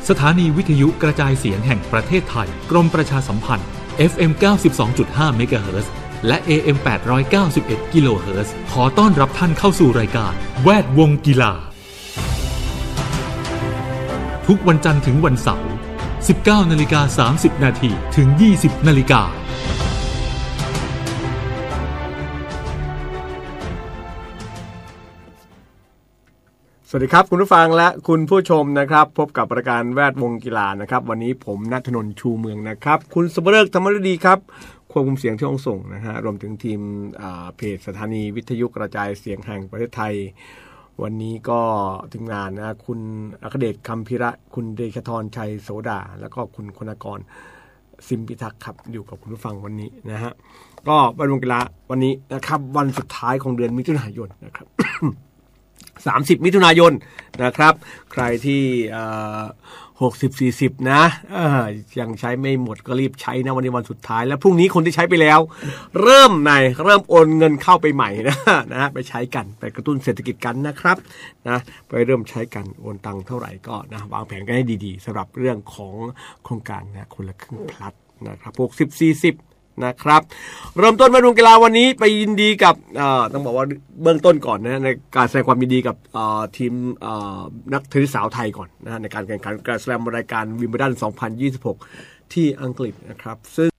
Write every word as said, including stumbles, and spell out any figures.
สถานีวิทยุกระจายเสียงแห่งประเทศไทยกรมประชาสัมพันธ์ เอฟ เอ็ม เก้าสิบสองจุดห้า เมกะเฮิรตซ์และ เอ เอ็ม แปดร้อยเก้าสิบเอ็ด กิโลเฮิรตซ์ขอต้อนรับท่านเข้าสู่รายการแวดวงกีฬาทุกวันจันทร์ถึงวันเสาร์ สิบเก้านาฬิกาสามสิบนาทีถึง ยี่สิบนาฬิกาสวัสดีครับคุณผู้ฟังและคุณผู้ชมนะครับพบกับรายการแวดวงกีฬานะครับวันนี้ผมณัฐนนท์ชูเมืองนะครับคุณสุภเริกธรรมฤดีครับควบคุมเสียงที่ห้องส่งนะฮะรวมถึงทีมเพจสถานีวิทยุกระจายเสียงแห่งประเทศไทยวันนี้ก็ทีมงานนะคุณอัครเดชคำพิระคุณเดชธรชัยโสดาแล้วก็คุณคณกรซิมพิทักษ์ครับอยู่กับคุณผู้ฟังวันนี้นะฮะก็แวดวงกีฬาวันนี้นะครับวันสุดท้ายของเดือนมิถุนายนนะครับ สามสิบมิถุนายนนะครับใครที่หกสิบ สี่สิบนะยังใช้ไม่หมดก็รีบใช้นะวันนี้วันสุดท้ายแล้วพรุ่งนี้คนที่ใช้ไปแล้วเริ่มในเริ่มโอนเงินเข้าไปใหม่นะนะไปใช้กันไปกระตุ้นเศรษฐกิจกันนะครับนะไปเริ่มใช้กันโอนตังค์เท่าไหร่ก็นะวางแผนกันให้ดีๆสำหรับเรื่องของโครงการนะคนละครึ่งพลัสนะครับหกสิบ สี่สิบนะครับเริ่มต้นแวดวงกีฬาวันนี้ไปยินดีกับต้องบอกว่าเบื้องต้นก่อนนะในการแสดงความยินดีกับทีมนักเทนนิสสาวไทยก่อนนะในการแข่งขันกรานด์สแลมรายการวิมเบิลดันสองพันยี่สิบหกที่อังกฤษนะครับซึ่ง